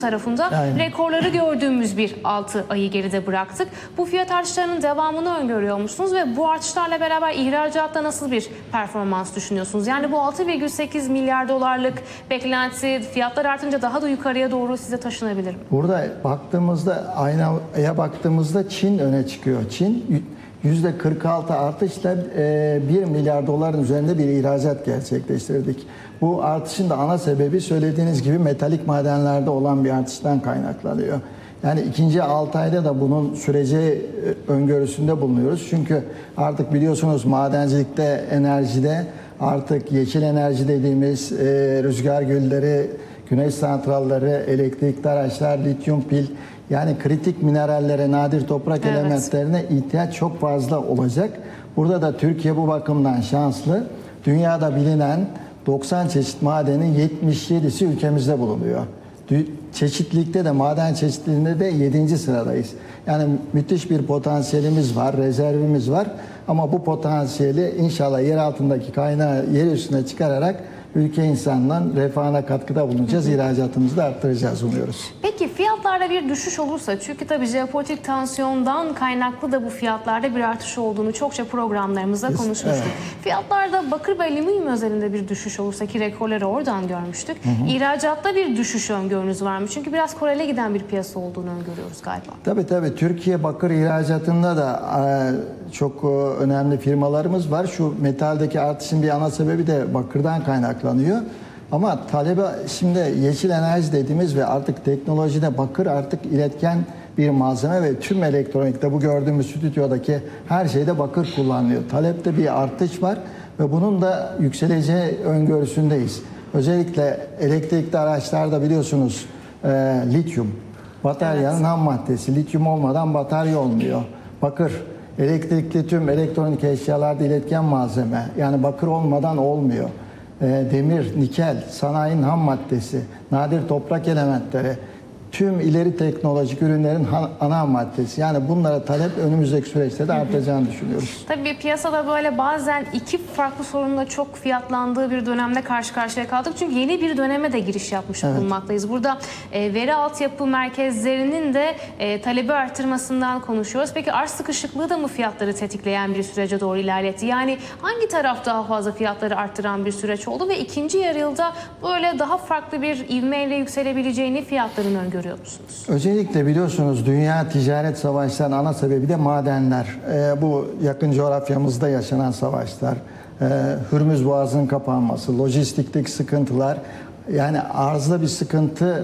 tarafında rekorları gördüğümüz bir 6 ayı geride bıraktık. Bu fiyat artışlarının devamını öngörüyor musunuz ve bu artışlarla beraber ihracatta nasıl bir performans düşünüyorsunuz? Yani bu 6,8 milyar dolarlık beklenti fiyatlar artınca daha da yukarıya doğru size taşınabilir mi? Burada baktığımızda, aynaya baktığımızda Çin öne çıkıyor. Çin %46 artışla 1 milyar doların üzerinde bir ihracat gerçekleştirdik. Bu artışın da ana sebebi söylediğiniz gibi metalik madenlerde olan bir artıştan kaynaklanıyor. Yani ikinci 6 ayda da bunun süreci öngörüsünde bulunuyoruz. Çünkü artık biliyorsunuz madencilikte, enerjide artık yeşil enerji dediğimiz rüzgar gülleri, güneş santralleri, elektrikli araçlar, lityum pil, yani kritik minerallere, nadir toprak elementlerine ihtiyaç çok fazla olacak. Burada da Türkiye bu bakımdan şanslı. Dünyada bilinen 90 çeşit madenin 77'si ülkemizde bulunuyor. Çeşitlilikte de, maden çeşitliliğinde de 7. sıradayız. Yani müthiş bir potansiyelimiz var, rezervimiz var. Ama bu potansiyeli inşallah yer altındaki kaynağı yer üstüne çıkararak ülke insanının refahına katkıda bulunacağız, ihracatımızı da arttıracağız umuyoruz. Peki fiyatlarda bir düşüş olursa, çünkü tabii jeopolitik tansiyondan kaynaklı da bu fiyatlarda bir artış olduğunu çokça programlarımızda konuşmuştuk. Evet. Fiyatlarda bakır ve alüminyum özelinde bir düşüş olursa, ki rekorları oradan görmüştük. İhracatta bir düşüş öngörünüz var mı? Çünkü biraz Koreli giden bir piyasa olduğunu öngörüyoruz galiba. Tabii. Türkiye bakır ihracatında da çok önemli firmalarımız var. Şu metaldeki artışın bir ana sebebi de bakırdan kaynaklanıyor. Ama talebe, şimdi yeşil enerji dediğimiz ve artık teknolojide bakır artık iletken bir malzeme ve tüm elektronikte, bu gördüğümüz stüdyodaki her şeyde bakır kullanılıyor. Talepte bir artış var ve bunun da yükseleceği öngörüsündeyiz. Özellikle elektrikli araçlarda biliyorsunuz lityum, bataryanın ham maddesi. Lityum olmadan batarya olmuyor. Bakır, elektrikli tüm elektronik eşyalarda iletken malzeme. Yani bakır olmadan olmuyor. Demir, nikel, sanayinin ham maddesi, nadir toprak elementleri, tüm ileri teknolojik ürünlerin ana maddesi. Yani bunlara talep önümüzdeki süreçte de artacağını düşünüyoruz. Tabii piyasada böyle bazen iki farklı sorunla çok fiyatlandığı bir dönemde karşı karşıya kaldık. Çünkü yeni bir döneme de giriş yapmış bulunmaktayız. Burada veri altyapı merkezlerinin de talebi artırmasından konuşuyoruz. Peki arz sıkışıklığı da mı fiyatları tetikleyen bir sürece doğru ilerletti? Yani hangi taraf daha fazla fiyatları arttıran bir süreç oldu ve ikinci yarı yılda böyle daha farklı bir ivmeyle yükselebileceğini fiyatların öngörüyor musunuz? Özellikle biliyorsunuz dünya ticaret savaşlarının ana sebebi de madenler. Bu yakın coğrafyamızda yaşanan savaşlar, Hürmüz Boğazı'nın kapanması, lojistikteki sıkıntılar, yani arzda bir sıkıntı,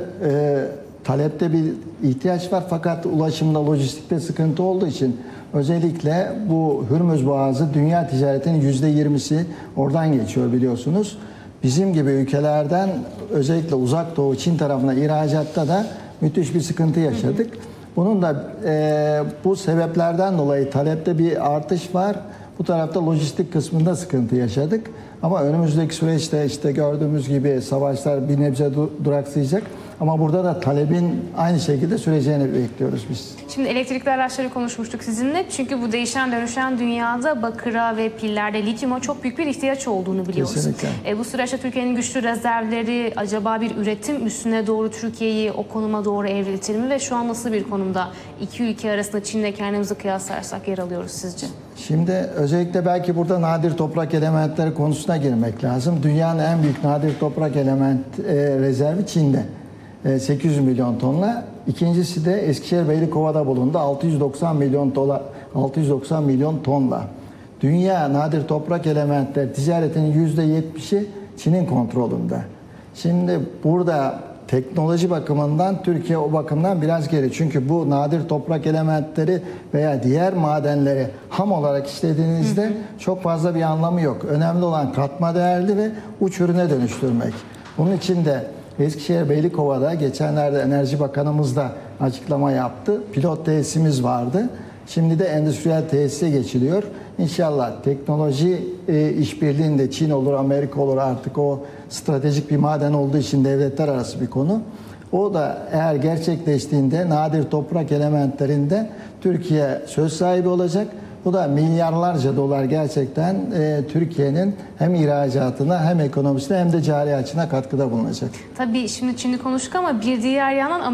talepte bir ihtiyaç var fakat ulaşımda, lojistikte sıkıntı olduğu için özellikle bu Hürmüz Boğazı dünya ticaretinin %20'si oradan geçiyor biliyorsunuz. Bizim gibi ülkelerden özellikle Uzak Doğu, Çin tarafına ihracatta da müthiş bir sıkıntı yaşadık. Bunun da bu sebeplerden dolayı talepte bir artış var. Bu tarafta lojistik kısmında sıkıntı yaşadık. Ama önümüzdeki süreçte işte gördüğümüz gibi savaşlar bir nebze duraksayacak. Ama burada da talebin aynı şekilde süreceğini bekliyoruz biz. Şimdi elektrikli araçları konuşmuştuk sizinle. Çünkü bu değişen dönüşen dünyada bakıra ve pillerde lityuma çok büyük bir ihtiyaç olduğunu biliyoruz. Kesinlikle. Bu süreçte Türkiye'nin güçlü rezervleri acaba bir üretim üstüne doğru Türkiye'yi o konuma doğru evriltir mi? Ve şu an nasıl bir konumda iki ülke arasında Çin'le kendimizi kıyaslarsak yer alıyoruz sizce? Şimdi özellikle belki burada nadir toprak elementleri konusuna girmek lazım. Dünyanın en büyük nadir toprak element rezervi Çin'de. 800 milyon tonla. İkincisi de Eskişehir Beylikova'da bulundu. 690 milyon tonla. Dünya nadir toprak elementler ticaretinin %70'i Çin'in kontrolünde. Şimdi burada teknoloji bakımından Türkiye o bakımdan biraz geri. Çünkü bu nadir toprak elementleri veya diğer madenleri ham olarak işlediğinizde çok fazla bir anlamı yok. Önemli olan katma değerli ve uç ürüne dönüştürmek. Bunun için de Eskişehir Beylikova'da geçenlerde Enerji Bakanımız da açıklama yaptı. Pilot tesisimiz vardı. Şimdi de endüstriyel tesise geçiliyor. İnşallah teknoloji işbirliğinde Çin olur, Amerika olur, artık o stratejik bir maden olduğu için devletler arası bir konu. O da eğer gerçekleştiğinde nadir toprak elementlerinde Türkiye söz sahibi olacak. Bu da milyarlarca dolar gerçekten Türkiye'nin hem ihracatına hem ekonomisine hem de cari açına katkıda bulunacak. Tabii şimdi Çin'i konuştuk ama bir diğer yandan